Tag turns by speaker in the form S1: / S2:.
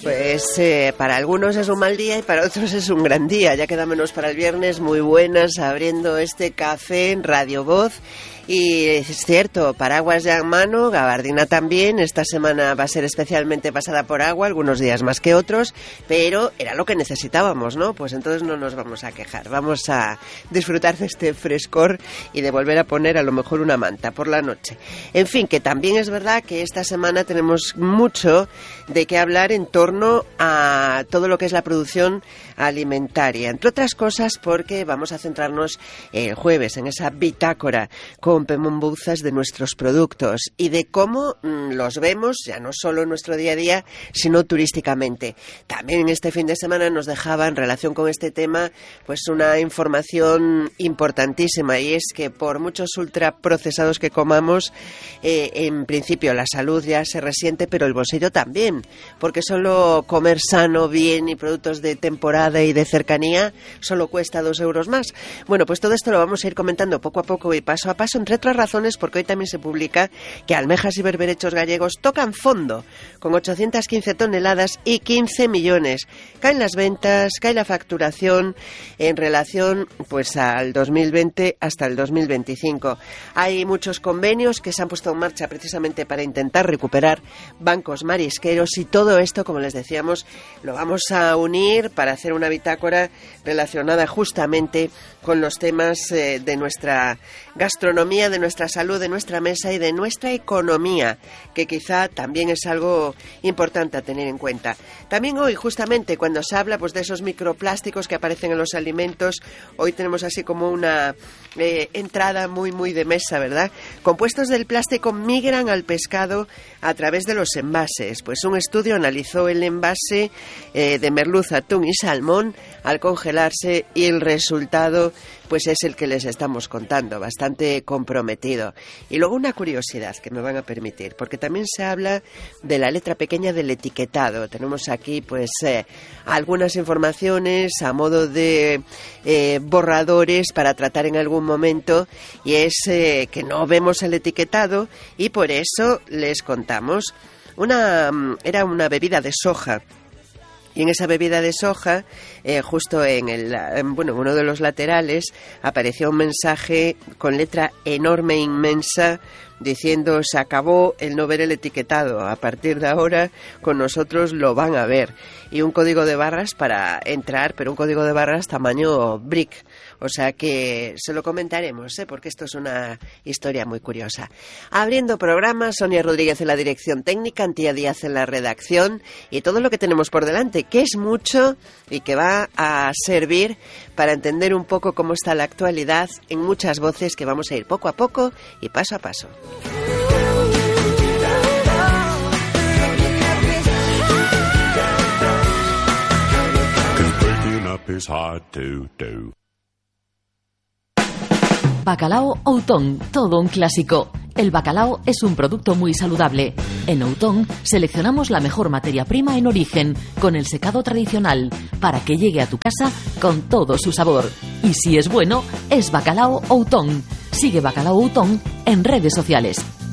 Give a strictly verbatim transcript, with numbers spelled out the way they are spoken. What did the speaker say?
S1: Pues eh, para algunos es un mal día y para otros es un gran día. Ya queda menos para el viernes. Muy buenas, abriendo este café en Radio Voz. Y es cierto, paraguas ya en mano, gabardina también. Esta semana va a ser especialmente pasada por agua, algunos días más que otros, pero era lo que necesitábamos, ¿no? Pues entonces no nos vamos a quejar. Vamos a disfrutar de este frescor y de volver a poner a lo mejor una manta por la noche. En fin, que también es verdad que esta semana tenemos mucho de qué hablar en torno a todo lo que es la producción alimentaria. Entre otras cosas porque vamos a centrarnos el jueves en esa bitácora con Pemón Bouzas de nuestros productos y de cómo mmm, los vemos ya no solo en nuestro día a día, sino turísticamente. También este fin de semana nos dejaba en relación con este tema pues una información importantísima, y es que por muchos ultraprocesados que comamos, eh, en principio la salud ya se resiente, pero el bolsillo también, porque solo comer sano, bien y productos de temporada y de cercanía solo cuesta dos euros más. Bueno, pues todo esto lo vamos a ir comentando poco a poco y paso a paso, entre otras razones porque hoy también se publica que almejas y berberechos gallegos tocan fondo con ochocientas quince toneladas y quince millones. Caen las ventas, cae la facturación en relación pues al dos mil veinte hasta el dos mil veinticinco. Hay muchos convenios que se han puesto en marcha precisamente para intentar recuperar bancos marisqueros, y todo esto, como les decíamos, lo vamos a unir para hacer una bitácora relacionada justamente con los temas eh, de nuestra gastronomía, de nuestra salud, de nuestra mesa y de nuestra economía, que quizá también es algo importante a tener en cuenta. También hoy, justamente, cuando se habla pues de esos microplásticos que aparecen en los alimentos, hoy tenemos así como una eh, entrada muy muy de mesa, ¿verdad? Compuestos del plástico migran al pescado a través de los envases. Pues un estudio analizó el envase eh, de merluza, atún y salmón al congelarse, y el resultado pues es el que les estamos contando, bastante comprometido. Y luego una curiosidad que me van a permitir, porque también se habla de la letra pequeña del etiquetado. Tenemos aquí pues eh, algunas informaciones a modo de eh, borradores para tratar en algún momento, y es eh, que no vemos el etiquetado, y por eso les contamos. Una, era una bebida de soja. Y en esa bebida de soja, eh, justo en el, en, bueno, uno de los laterales, apareció un mensaje con letra enorme, inmensa, diciendo: se acabó el no ver el etiquetado, a partir de ahora con nosotros lo van a ver. Y un código de barras para entrar, pero un código de barras tamaño brick. O sea que se lo comentaremos, ¿eh? Porque esto es una historia muy curiosa. Abriendo programa, Sonia Rodríguez en la dirección técnica, Antía Díaz en la redacción, y todo lo que tenemos por delante, que es mucho y que va a servir para entender un poco cómo está la actualidad en muchas voces que vamos a ir poco a poco y paso a paso.
S2: Bacalao Outón, todo un clásico. El bacalao es un producto muy saludable. En Outón seleccionamos la mejor materia prima en origen, con el secado tradicional, para que llegue a tu casa con todo su sabor. Y si es bueno, es Bacalao Outón. Sigue Bacalao Outón en redes sociales.